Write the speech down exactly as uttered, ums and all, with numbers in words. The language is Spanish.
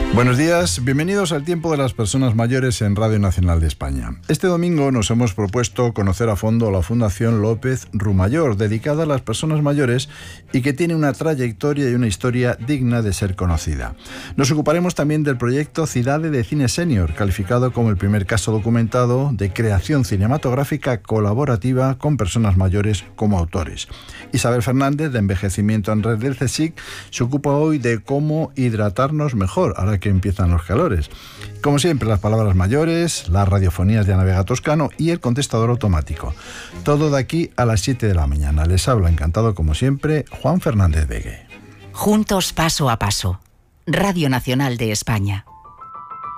Buenos días, bienvenidos al Tiempo de las Personas Mayores en Radio Nacional de España. Este domingo nos hemos propuesto conocer a fondo la Fundación López Rumayor, dedicada a las personas mayores y que tiene una trayectoria y una historia digna de ser conocida. Nos ocuparemos también del proyecto Cidade de Cine Senior, calificado como el primer caso documentado de creación cinematográfica colaborativa con personas mayores como autores. Isabel Fernández, de Envejecimiento en Red del CSIC, se ocupa hoy de cómo hidratarnos mejor, ahora que empiezan los calores. Como siempre, las palabras mayores, las radiofonías de Ana Vega Toscano y el contestador automático. Todo de aquí a las siete de la mañana. Les habla, encantado como siempre, Juan Fernández Vegue. Juntos paso a paso. Radio Nacional de España.